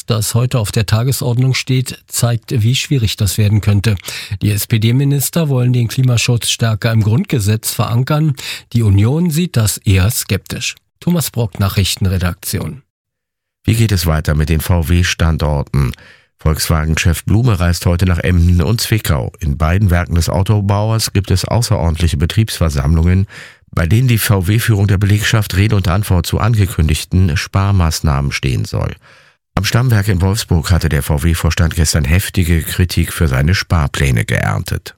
Gesetz, das heute auf der Tagesordnung steht, zeigt, wie schwierig das werden könnte. Die SPD-Minister wollen den Klimaschutz stärker im Grundgesetz verankern. Die Union sieht das eher skeptisch. Thomas Brock, Nachrichtenredaktion. Wie geht es weiter mit den VW-Standorten? Volkswagen-Chef Blume reist heute nach Emden und Zwickau. In beiden Werken des Autobauers gibt es außerordentliche Betriebsversammlungen, bei denen die VW-Führung der Belegschaft Rede und Antwort zu angekündigten Sparmaßnahmen stehen soll. Am Stammwerk in Wolfsburg hatte der VW-Vorstand gestern heftige Kritik für seine Sparpläne geerntet.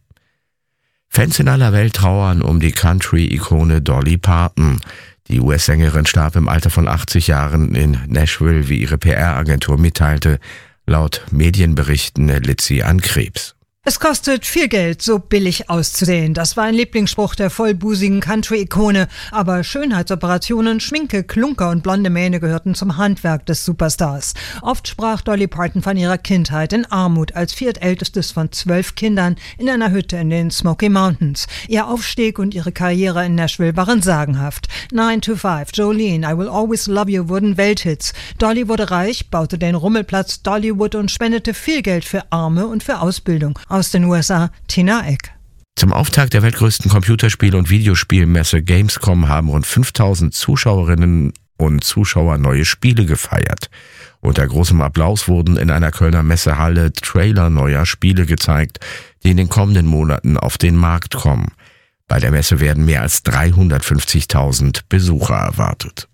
Fans in aller Welt trauern um die Country-Ikone Dolly Parton. Die US-Sängerin starb im Alter von 80 Jahren in Nashville, wie ihre PR-Agentur mitteilte. Laut Medienberichten litt sie an Krebs. Es kostet viel Geld, so billig auszusehen. Das war ein Lieblingsspruch der vollbusigen Country-Ikone. Aber Schönheitsoperationen, Schminke, Klunker und blonde Mähne gehörten zum Handwerk des Superstars. Oft sprach Dolly Parton von ihrer Kindheit in Armut als viertältestes von 12 Kindern in einer Hütte in den Smoky Mountains. Ihr Aufstieg und ihre Karriere in Nashville waren sagenhaft. 9 to 5, Jolene, I Will Always Love You wurden Welthits. Dolly wurde reich, baute den Rummelplatz Dollywood und spendete viel Geld für Arme und für Ausbildung. Aus den USA, Tina Eck. Zum Auftakt der weltgrößten Computerspiel- und Videospielmesse Gamescom haben rund 5000 Zuschauerinnen und Zuschauer neue Spiele gefeiert. Unter großem Applaus wurden in einer Kölner Messehalle Trailer neuer Spiele gezeigt, die in den kommenden Monaten auf den Markt kommen. Bei der Messe werden mehr als 350.000 Besucher erwartet.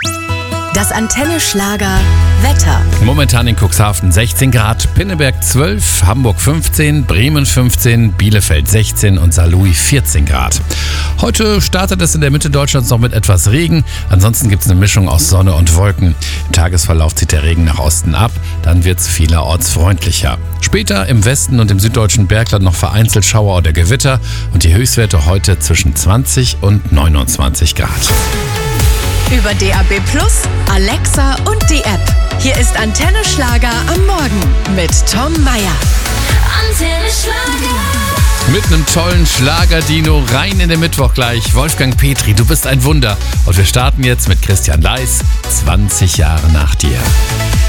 Das Antenne Schlager Wetter. Momentan in Cuxhaven 16 Grad, Pinneberg 12, Hamburg 15, Bremen 15, Bielefeld 16 und Saarlouis 14 Grad. Heute startet es in der Mitte Deutschlands noch mit etwas Regen. Ansonsten gibt es eine Mischung aus Sonne und Wolken. Im Tagesverlauf zieht der Regen nach Osten ab, dann wird es vielerorts freundlicher. Später im Westen und im süddeutschen Bergland noch vereinzelt Schauer oder Gewitter und die Höchstwerte heute zwischen 20 und 29 Grad. Über DAB+, Alexa und die App. Hier ist Antenne Schlager am Morgen mit Tom Mayer. Antenne Schlager. Mit einem tollen Schlager-Dino rein in den Mittwoch gleich. Wolfgang Petri, du bist ein Wunder. Und wir starten jetzt mit Christian Leis, 20 Jahre nach dir.